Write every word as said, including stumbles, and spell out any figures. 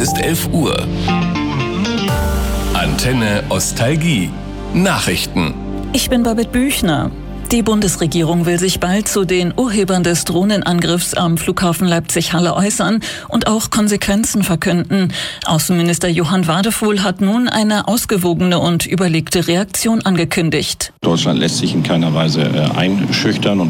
ist elf Uhr. Antenne Ostalgie. Nachrichten. Ich bin Babette Büchner. Die Bundesregierung will sich bald zu den Urhebern des Drohnenangriffs am Flughafen Leipzig-Halle äußern und auch Konsequenzen verkünden. Außenminister Johann Wadefuhl hat nun eine ausgewogene und überlegte Reaktion angekündigt. Deutschland lässt sich in keiner Weise einschüchtern.